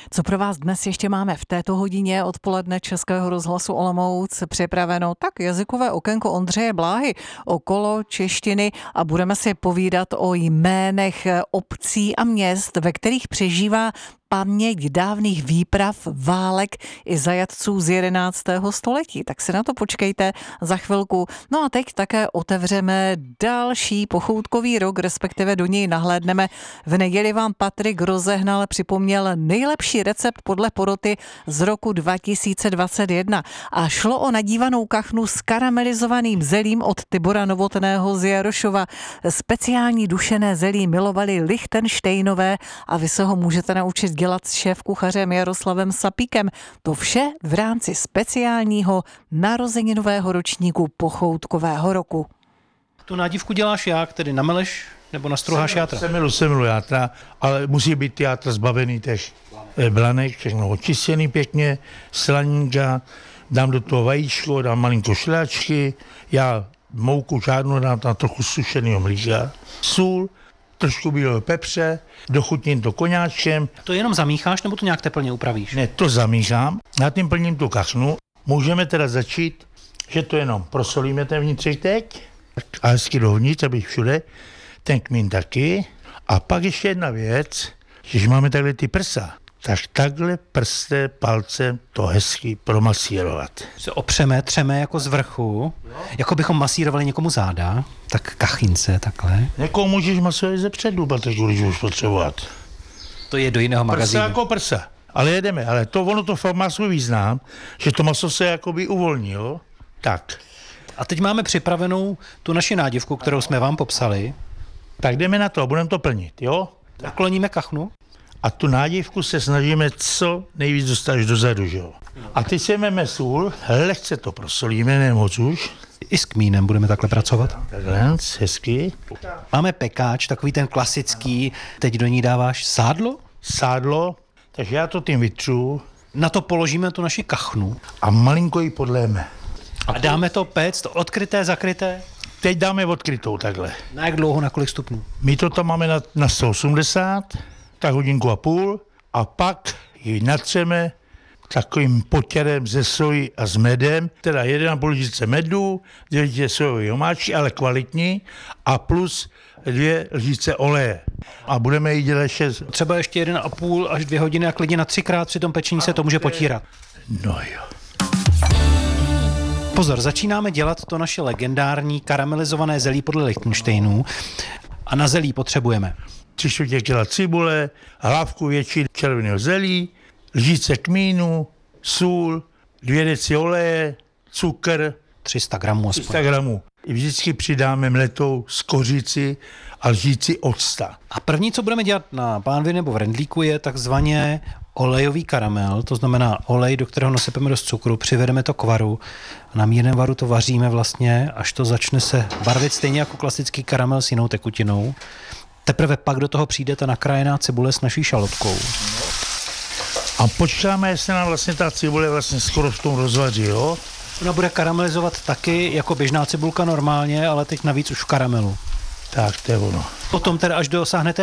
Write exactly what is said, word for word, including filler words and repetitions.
Co pro vás dnes ještě máme v této hodině odpoledne Českého rozhlasu Olomouc připraveno? Tak jazykové okénko Ondřeje Bláhy okolo češtiny a budeme si povídat o jménech obcí a měst, ve kterých přežívá paměť dávných výprav, válek i zajatců z jedenáctého století. Tak si na to počkejte za chvilku. No a teď také otevřeme další pochoutkový rok, respektive do něj nahlédneme. V neděli vám Patrik Rozehnal připomněl nejlepší recept podle poroty z roku dva tisíce dvacet jedna. A šlo o nadívanou kachnu s karamelizovaným zelím od Tibora Novotného z Jarošova. Speciální dušené zelí milovali Lichtenštejnové a vy se ho můžete naučit dělat s šéfkuchařem Jaroslavem Sapíkem. To vše v rámci speciálního narozeninového ročníku pochoutkového roku. Tu nádívku děláš jak? Tedy nameleš nebo nastruháš játra? Semilu, semilu játra, ale musí být játra zbavený těch blanek, všechno očištěný pěkně, slaninka, dám do toho vajíčko, dám malinko šlehačky, já mouku žádnou dám tam trochu sušeného mlíka, sůl, trošku bílého pepře, dochutním to koňáčkem. To jenom zamícháš, nebo to nějak teplně upravíš? Ne, to zamíchám, na tím plním tu kachnu. Můžeme teda začít, že to jenom prosolíme ten vnitřek teď a hezky dovnitř, aby všude, ten kmín taky. A pak ještě jedna věc, když máme takhle ty prsa, tak takhle prste palcem to hezky promasírovat. Se opřeme, třeme jako z vrchu, jako bychom masírovali někomu záda, tak kachince takhle. Někoho můžeš masírovat ze předu, protože když už potřebovat. To je do jiného magazínu. Prsa jako prsa. Ale jedeme, ale to ono to fakt má svůj význam, že to maso se jakoby uvolní, jo? Tak. A teď máme připravenou tu naši nádivku, kterou jsme vám popsali. Tak jdeme na to, budeme to plnit, jo? Nakloníme kachnu. A tu nádívku se snažíme co nejvíc dostat až dozadu, že jo? A teď si jdeme sůl, lehce to prosolíme, ne moc už. I s kmínem budeme takhle pracovat. Takhle, hezky. Máme pekáč, takový ten klasický, teď do ní dáváš sádlo. Sádlo, takže já to tím vytřu. Na to položíme tu naši kachnu. A malinko ji podléme. A dáme to péct, to odkryté, zakryté. Teď dáme odkrytou takhle. Na jak dlouho, na kolik stupňů? My to tam máme na, na sto osmdesát, tak hodinku a půl, a pak ji natřeme takovým potěrem ze soji a s medem, teda jedna a půl lžičce medu, dvě lžičce sojové omáčky, ale kvalitní, a plus dvě lžičce oleje. A budeme ji dělat ještě... Třeba ještě jeden a půl až dvě hodiny a klidně na třikrát při tom pečení se to může potírat. No jo. Pozor, začínáme dělat to naše legendární karamelizované zelí podle Lichtenštejnů a na zelí potřebujeme tři čtvrtě kila cibule, hlavku větší červeného zelí, lžičce kmínu, sůl, dvě deci oleje, cukr, tři sta gramů aspoň. tři sta gramů. Vždycky přidáme mletou z kořici a lžíci octa. A první, co budeme dělat na pánvi nebo v rendlíku, je takzvaně olejový karamel, to znamená olej, do kterého nasypeme dost cukru, přivedeme to k varu a na mírném varu to vaříme vlastně, až to začne se barvit stejně jako klasický karamel s jinou tekutinou. Teprve pak do toho přijde ta nakrájená cibule s naší šalotkou. A počkáme, jestli nám vlastně ta cibule vlastně skoro v tom rozvaří, jo? Ona bude karamelizovat taky jako běžná cibulka normálně, ale teď navíc už v karamelu. Tak, to je ono. Potom teda až dosáhnete